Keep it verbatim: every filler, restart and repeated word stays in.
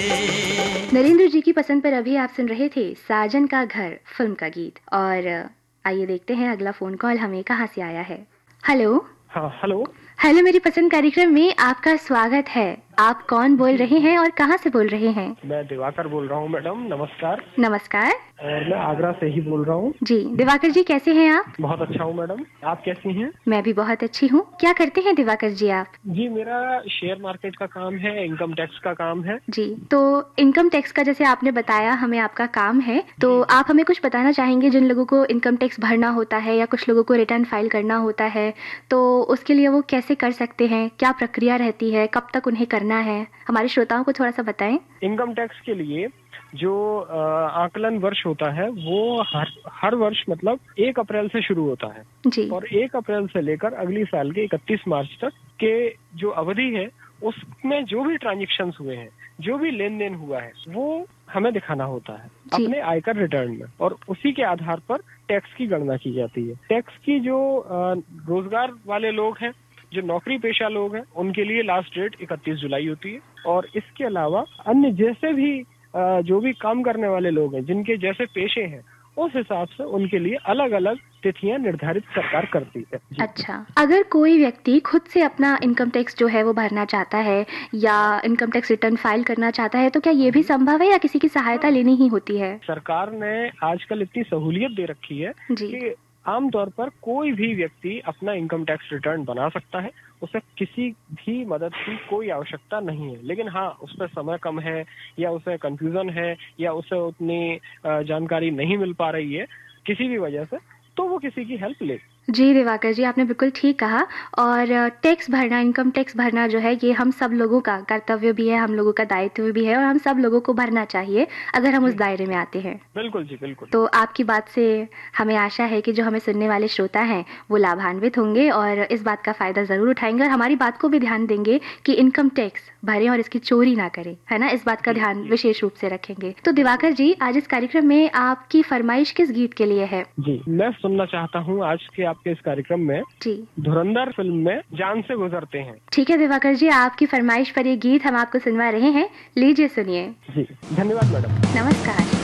नरेंद्र जी की पसंद पर अभी आप सुन रहे थे साजन का घर फिल्म का गीत। और आइए देखते हैं अगला फोन कॉल हमें कहाँ से आया है। हेलो। हाँ हेलो। हेलो, मेरी पसंद कार्यक्रम में आपका स्वागत है। आप कौन बोल रहे हैं और कहाँ से बोल रहे हैं? मैं दिवाकर बोल रहा हूँ मैडम, नमस्कार। नमस्कार। और मैं आगरा से ही बोल रहा हूँ। जी दिवाकर जी, कैसे हैं आप? बहुत अच्छा हूँ मैडम, आप कैसी हैं? मैं भी बहुत अच्छी हूँ। क्या करते हैं दिवाकर जी आप? जी मेरा शेयर मार्केट का काम है, इनकम टैक्स का काम है। जी, तो इनकम टैक्स का जैसे आपने बताया हमें आपका काम है, तो आप हमें कुछ बताना चाहेंगे जिन लोगों को इनकम टैक्स भरना होता है या कुछ लोगों को रिटर्न फाइल करना होता है, तो उसके लिए वो कैसे कर सकते हैं, क्या प्रक्रिया रहती है, कब तक उन्हें करना है? हमारे श्रोताओं को थोड़ा सा बताएं। इनकम टैक्स के लिए जो अ, आकलन वर्ष होता है वो हर हर वर्ष मतलब एक अप्रैल से शुरू होता है। जी। और एक अप्रैल से लेकर अगली साल के इकतीस मार्च तक के जो अवधि है उसमें जो भी ट्रांजेक्शन्स हुए हैं, जो भी लेन देन हुआ है, वो हमें दिखाना होता है जी। अपने आयकर रिटर्न में, और उसी के आधार पर टैक्स की गणना की जाती है। टैक्स की जो अ, रोजगार वाले लोग हैं, जो नौकरी पेशा लोग हैं, उनके लिए लास्ट डेट इकतीस जुलाई होती है। और इसके अलावा अन्य जैसे भी अ, जो भी काम करने वाले लोग हैं, जिनके जैसे पेशे हैं, उस हिसाब से उनके लिए अलग अलग तिथियां निर्धारित सरकार करती है। अच्छा, अगर कोई व्यक्ति खुद से अपना इनकम टैक्स जो है वो भरना चाहता है या इनकम टैक्स रिटर्न फाइल करना चाहता है, तो क्या ये भी संभव है या किसी की सहायता लेनी ही होती है? सरकार ने आजकल इतनी सहूलियत दे रखी है जी। कि आमतौर पर कोई भी व्यक्ति अपना इनकम टैक्स रिटर्न बना सकता है, उसे किसी भी मदद की कोई आवश्यकता नहीं है। लेकिन हाँ, उस पर समय कम है या उसे कंफ्यूजन है या उसे उतनी जानकारी नहीं मिल पा रही है किसी भी वजह से, तो वो किसी की हेल्प ले। जी दिवाकर जी, आपने बिल्कुल ठीक कहा। और टैक्स भरना, इनकम टैक्स भरना जो है ये हम सब लोगों का कर्तव्य भी है, हम लोगों का दायित्व भी है और हम सब लोगों को भरना चाहिए अगर हम उस दायरे में आते हैं। बिल्कुल जी, बिल्कुल। तो आपकी बात से हमें आशा है कि जो हमें सुनने वाले श्रोता हैं वो लाभान्वित होंगे और इस बात का फायदा जरूर उठाएंगे और हमारी बात को भी ध्यान देंगे कि इनकम टैक्स भरें और इसकी चोरी ना करें, है ना? इस बात का ध्यान विशेष रूप से रखेंगे। तो दिवाकर जी, आज इस कार्यक्रम में आपकी फरमाइश किस गीत के लिए है? जी, मैं सुनना चाहता हूँ आज के आपके इस कार्यक्रम में जी धुरंधर फिल्म में जान से गुजरते हैं। ठीक है दिवाकर जी, आपकी फरमाइश पर ये गीत हम आपको सुनवा रहे हैं, लीजिए सुनिए। जी धन्यवाद मैडम। नमस्कार।